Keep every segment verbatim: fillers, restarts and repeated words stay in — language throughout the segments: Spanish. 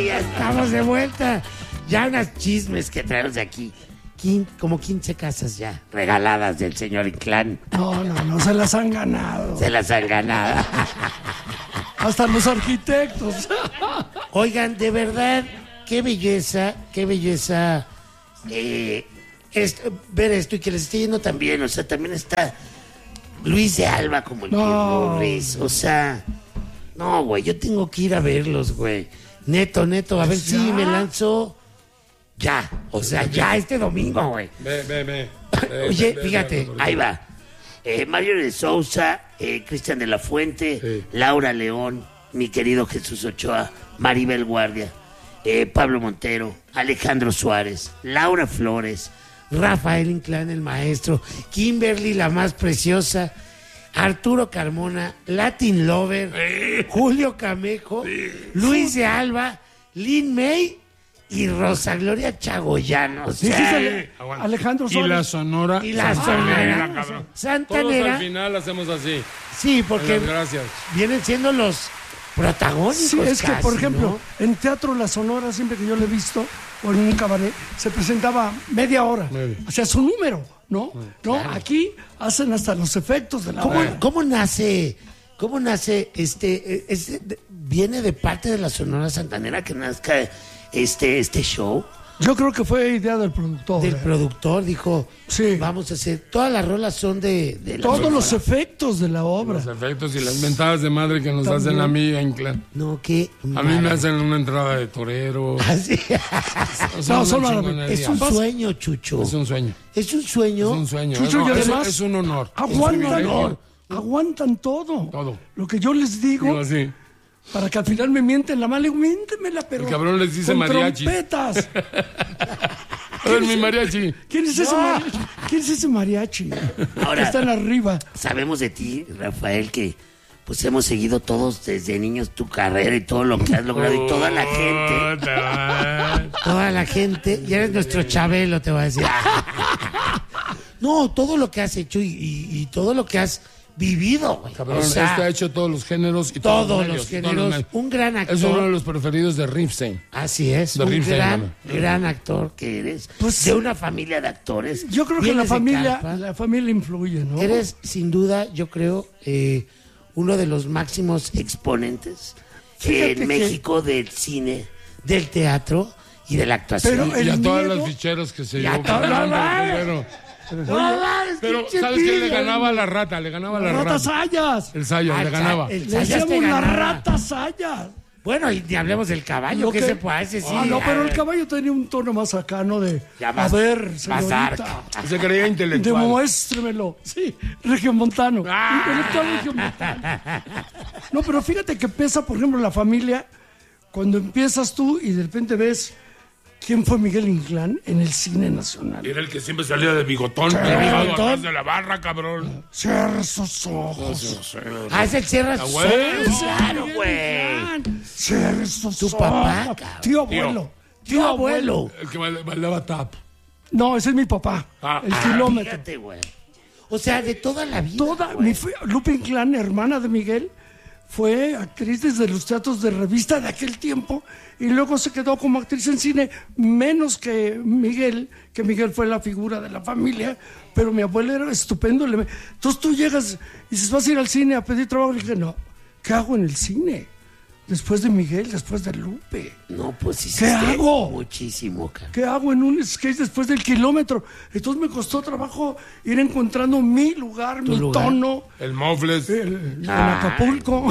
ya estamos de vuelta. Ya unas chismes que traemos de aquí. Quin, como quince casas ya regaladas del señor Inclán. No, no, no, se las han ganado. Se las han ganado. Hasta los arquitectos. Oigan, de verdad, qué belleza, qué belleza eh, es, ver esto y que les esté yendo tan bien. O sea, también está Luis de Alba como el No. Keith Morris. O sea, no, güey, yo tengo que ir a verlos, güey. Neto, neto, a ver si me lanzo ya. O sea, ya este domingo, güey. Ve, ve, ve. Oye, ve, fíjate, ve, ve, ve. ahí va. Eh, Mario de Sousa, eh, Cristian de la Fuente, Sí. Laura León, mi querido Jesús Ochoa, Maribel Guardia, eh, Pablo Montero, Alejandro Suárez, Laura Flores, Rafael Inclán, el maestro, Kimberly, la más preciosa, Arturo Carmona, Latin Lover, Julio Camejo, Luis de Alba, Lin May y Rosa Gloria Chagoyano. O Sí, sea, sí, Ale- Aguanta. Alejandro Y Suárez. la Sonora. Y la Santanera, Sonora. cabrón. Todos Santanera. al final hacemos así. Sí, porque Las gracias. vienen siendo los protagónicos. Sí, es que, casi, por ejemplo, ¿no? en Teatro La Sonora, siempre que yo lo he visto, o en un cabaret, se presentaba media hora. Media. O sea, su número, ¿no? No, aquí hacen hasta los efectos de la ¿Cómo, obra. cómo nace, cómo nace este, eh, este de- viene de parte de la Sonora Santanera que nazca este, este show? Yo creo que fue idea del productor. Del ¿eh? productor dijo, Sí. vamos a hacer, todas las rolas son de, de la Todos Sonora. los efectos de la obra. Los efectos y las mentadas de madre que nos También. hacen a mí, a Inclán. No, qué A mí me hacen una entrada de torero. Así. O sea, No, una solo chingonería. Es un sueño, Chucho. Es un sueño. Es un sueño. Es un sueño. Chucho, No, y es- además es un honor. Es un Aguantan, privilegio. aguantan todo. Todo. Lo que yo les digo, Digo así. para que al final me mienten la mala, le digo, miéntemela, pero El cabrón les dice con mariachi. trompetas. A ver, mi mariachi. ¿Quién es ese mariachi? ¿Quién es ese mariachi? Ahora- Que están arriba. Sabemos de ti, Rafael, que pues hemos seguido todos desde niños tu carrera y todo lo que has logrado y toda la gente, Puta. toda la gente, y eres nuestro Chabelo, te voy a decir. No, todo lo que has hecho y, y- y todo lo que has vivido, güey. Cabrón, O sea, este ha hecho todos los géneros y todos todos los medios, géneros, todos los medios. un gran actor. Es uno de los preferidos de Ripstein. así es, de un Ripstein, gran, bueno. gran actor que eres, Pues, de una familia de actores. Yo creo que la Vienes de familia, Carpa. la familia influye, ¿no? Eres, sin duda, yo creo, eh, uno de los máximos exponentes Fíjate en que- México del cine, del teatro y de la actuación. Pero Y a el todas miedo- las ficheros que se Y a llevó. todas las- Fernando, pero, No mames, pero pinche ¿sabes quién le pillo. ganaba a la rata? Le ganaba a la Ratas rata. sayas. El Sayo, Ah, le ganaba. el Le Sayas te decíamos las ganaba. ratas sayas. Bueno, y ni hablemos del caballo, Lo que que- se puede decir. Ah, no, pero el caballo tenía un tono más acá, ¿no? De, Ya a más- ver, más señorita, arca. Se creía intelectual. demuéstremelo. Sí, regiomontano. Ah. Intelectual regiomontano. No, pero fíjate que pesa, por ejemplo, la familia, cuando empiezas tú y de repente ves quién fue Miguel Inclán en el cine nacional. Era el que siempre salía de bigotón. De pegado bigotón. atrás de la barra, cabrón. Cierra esos ojos. Ah, es el Sierra Ah, güey. Sol, claro, güey. Cierra esos Tu ojos. papá, cabrón. Tío abuelo. Tío abuelo. El que baila- bailaba tap. No, ese es mi papá. Ah. el Ah, kilómetro. fíjate, güey. O sea, de toda la vida. Toda, güey. mi fi- Lupe Inclán, hermana de Miguel, fue actriz desde los teatros de revista de aquel tiempo y luego se quedó como actriz en cine, menos que Miguel, que Miguel fue la figura de la familia, pero mi abuelo era estupendo. le- Entonces tú llegas y dices, vas a ir al cine a pedir trabajo. Le dije, no, ¿qué hago en el cine? Después de Miguel, después de Lupe. No, pues sí. ¿Qué hago? Muchísimo, cara. ¿Qué hago en un sketch después del kilómetro? Entonces me costó trabajo ir encontrando mi lugar, mi lugar. tono. El Mofles. El- en Ah. Acapulco.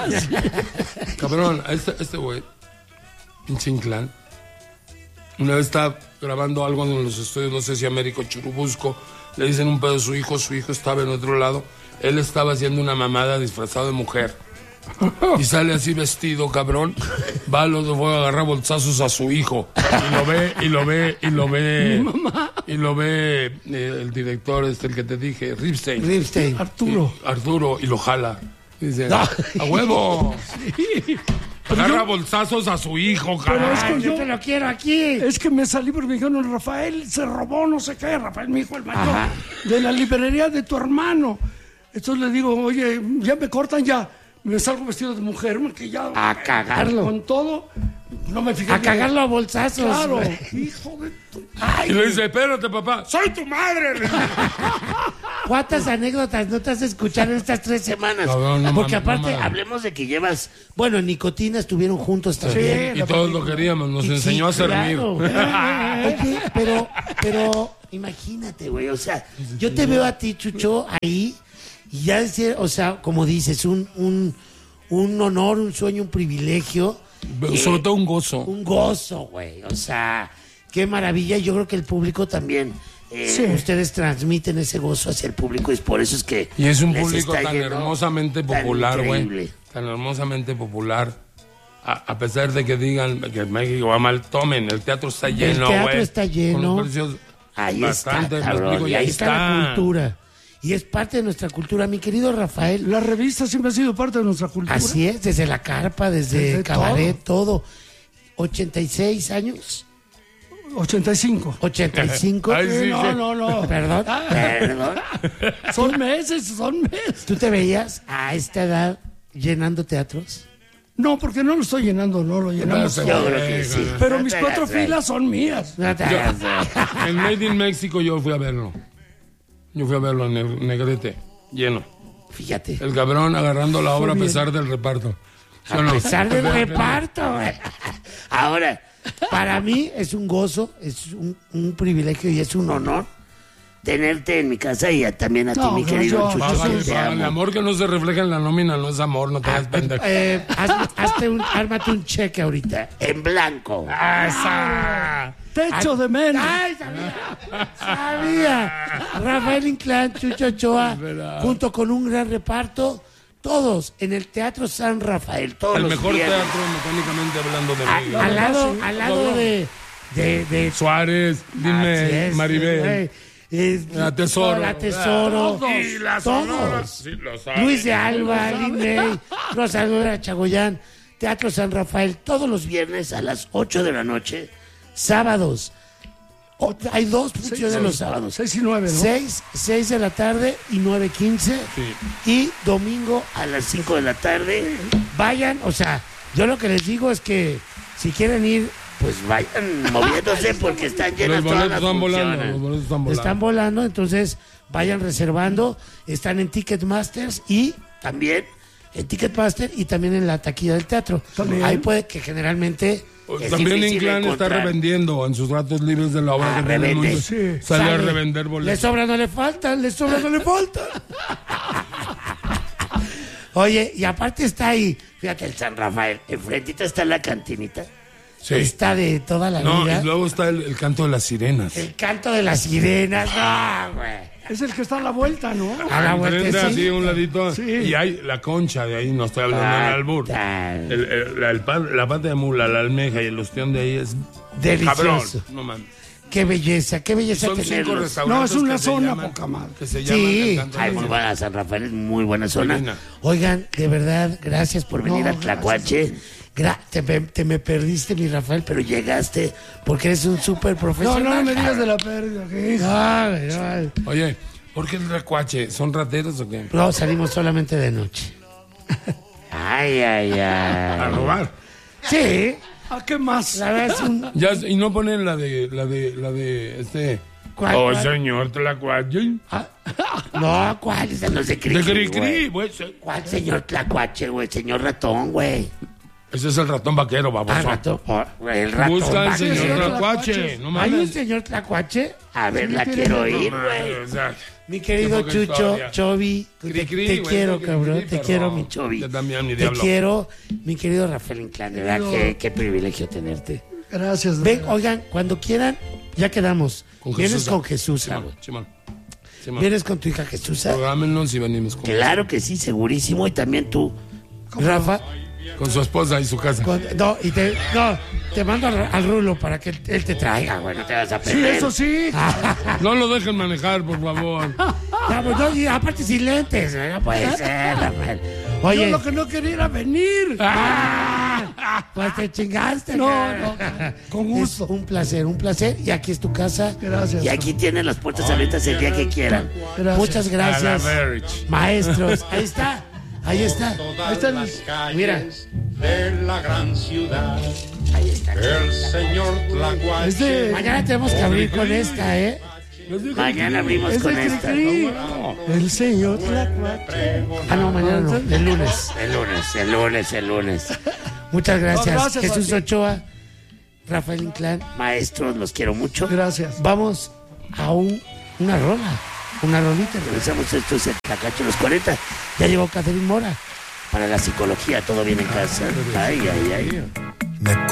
Cabrón, este este güey, pinche Inclán, una vez está grabando algo en los estudios, no sé si Américo Churubusco, le dicen un pedo a su hijo, su hijo estaba en otro lado, él estaba haciendo una mamada disfrazado de mujer. Y sale así vestido, cabrón. Va, lo fue a agarrar bolsazos a su hijo. Y lo ve, y lo ve, y lo ve. Y lo ve eh, el director, este, el que te dije, Ripstein. Ripstein. Arturo. Y- Arturo, y lo jala. Y dice, No. ¡a huevo! Pero Agarra yo- bolsazos a su hijo, Pero cabrón. es que Ay, yo yo- te lo quiero aquí. Es que me salí porque me dijeron, Rafael se robó, no sé qué, Rafael, mi hijo, el mayor, Ajá. de la librería de tu hermano. Entonces le digo, oye, ya me cortan ya. Me salgo vestido de mujer, maquillado. A cagarlo. Con todo, No me fijé. A cagarlo a bolsazos. Claro. güey. Hijo de tu... Ay, Y le dice, espérate, papá, soy tu madre. ¿cuántas anécdotas no te has escuchado en estas tres semanas? Cabrón, no Porque mames, aparte, no mames. hablemos de que llevas... Bueno, en Nicotina estuvieron juntos también. Y todos lo queríamos, nos Y enseñó a sí, servir. claro. Oye, pero, pero, imagínate, güey, o sea, yo te veo a ti, Chucho, ahí, y ya decir, o sea, como dices, un, un, un honor, un sueño, un privilegio. Sobre eh, todo un gozo. Un gozo, güey, o sea, qué maravilla. Yo creo que el público también, eh, Sí. ustedes transmiten ese gozo hacia el público, y es por eso es que Y es un les público está tan yendo hermosamente tan popular, güey. increíble. Tan hermosamente popular. A, a pesar de que digan que México va mal, tomen, el teatro está lleno, güey. teatro está lleno. Con los precios Ahí bastante, está, me cabrón, explico, y ahí está, la cultura. Y es parte de nuestra cultura, mi querido Rafael. La revista siempre ha sido parte de nuestra cultura. Así es, desde la carpa, desde, Desde cabaret, todo. ochenta y seis años, ochenta y cinco. ochenta y cinco. Ay, sí, no, sí. no, no. Perdón, perdón. Son meses, son meses. ¿Tú te veías a esta edad llenando teatros? No, porque no lo estoy llenando, no lo llenamos. Yo Yo creo que sí. Pero No mis te cuatro hagas, güey. filas son mías. No te hagas, güey. En Made in México yo fui a verlo. Yo fui a verlo en el Negrete, lleno. Fíjate, El cabrón agarrando la obra a bien. pesar del reparto. ¿Sí o a no? pesar del reparto, güey. Ahora, para mí es un gozo, es un, un privilegio y es un honor tenerte en mi casa, y a- también a ti, No, mi no, querido yo- Chucho. Págale, te págale. amo. Amor que no se refleja en la nómina no es amor, no te hagas Ah, pendejo. eh, haz- hazte un, ármate un cheque ahorita, en blanco. ¡Asa! Te echo de menos. ¡Ay, sabía! ¡Sabía! Rafael Inclán, Chucho Ochoa, verdad. junto con un gran reparto, todos en el Teatro San Rafael, todos El los mejor viernes. teatro mecánicamente hablando de A- México. al lado, sí. al lado de, de, de Suárez, Así dime, es, Maribel. güey. Es- La Tesoro. La Tesoro. Todos. Y la Sonora. Todos. Sí, lo saben. Luis de Alba, Linney, Rosalora Chagoyán, Teatro San Rafael, todos los viernes a las ocho de la noche. Sábados. O- hay dos funciones seis, los sábados. seis y nueve, ¿no? Seis, seis de la tarde y nueve quince. Sí. Y domingo a las cinco de la tarde. Vayan, o sea, yo lo que les digo es que si quieren ir, pues vayan moviéndose porque están llenas Los todas boletos las están volando, funciones. los boletos están volando. Están volando, entonces vayan reservando. Están en Ticketmasters y también en Ticketmaster y también en la taquilla del teatro. También. Ahí puede que generalmente es También difícil Inclán está encontrar. revendiendo en sus ratos libres de la obra Ah, que tiene revende. mucho. Sí. Sale a Sale. revender Le boletos. sobra, no le falta, le sobra, no le falta. Oye, y aparte está ahí, fíjate, el San Rafael, enfrentito está la cantinita. Sí. Está de toda la No, vida. y luego está el, el canto de las sirenas. El canto de las sirenas, no, güey. Es el que está a la vuelta, ¿no? A la Enfrente, vuelta, así, un ladito. Sí. Y hay la concha de ahí, no estoy hablando Ah, del albur. tal. El, el- la, el pan- la pata de mula, la almeja y el ostión de ahí es Delicioso. cabrón. No mames. Qué belleza, qué belleza Son cinco tenerlos. restaurantes. No, es una que se zona llaman- poca madre. Que se llaman Sí, el canto de ay, las muy sirenas. buena, San Rafael es muy buena zona. linda. Oigan, de verdad, gracias por venir No, a Tlacuache. Gra- te, me- te me perdiste, mi Rafael, pero llegaste porque eres un súper No, profesional. no me digas de la pérdida. que- Ay, ay. Oye, ¿por qué el recuache? ¿Son rateros o qué? No, salimos solamente de noche. Ay, ay, A ay. robar. Sí, ¿A qué más? la verdad es un... Ya, y no ponen la de, la de, la de, este... ¿Cuál, Oh, cuál? señor Tlacuache. Ah, no, ¿cuál? Esa no se De cree. Cricri, güey. ¿Cuál señor Tlacuache, güey? Señor ratón, güey. Ese es el ratón vaquero, Ah, baboso. ratón, oh, el ratón. Busca al vaquero. señor señor Tlacuache. Tlacuache. No ¿Hay un mames. señor Tlacuache? A ver, Sí, la tiene- quiero no oír, No güey. mames, o sea, Mi querido qué poca Chucho, historia. Chovi, te, Cri-cri, te güey, quiero, cri-cri, cabrón, te perro. quiero, mi Chovi. Yo también, mi Te diablo. quiero, mi querido Rafael Inclán, de verdad, Yo- qué, qué privilegio tenerte. Gracias. de Ven, verdad. oigan, cuando quieran, ya quedamos. Con Vienes Jesús. con Jesús, Simón, güey. Simón. Simón. Vienes con tu hija Jesús. Prográmenos y venimos con, Claro que sí, segurísimo. Y también tú, Rafa. con su esposa y su casa. con- no, y te, no, te mando al, al Rulo para que él, él te traiga, güey, no te vas a Sí, perder. eso sí. No lo dejen manejar, por favor. No, pues no, y aparte sin lentes, güey, no puede ser, Rafael. Yo Oye, lo que no quería era venir. ah, pues te chingaste. No, cara. no, con gusto. Es un placer, un placer. Y aquí es tu casa. Gracias. Y aquí tienen las puertas abiertas el día que quieran. Gracias. Muchas gracias, A la Verge. maestros. Ahí está, ahí está. Ahí está el- las calles Mira. de la gran ciudad. Ahí está. El señor Tlacuache. Es de- Mañana tenemos que abrir con esta, ¿eh? Mañana abrimos Es con de esta. Cricri. El señor Tlacuache. Ah, no, mañana no. El lunes. El lunes, el lunes, el lunes. Muchas gracias. No, gracias a Jesús ti. Ochoa, Rafael Inclán, maestros, los quiero mucho. Gracias. Vamos a un, una rola, una rolita. Regresamos, esto es el Tlacacho los cuarenta. Ya llegó Catherine Mora para la psicología, todo bien en casa. Ay, ay, ay.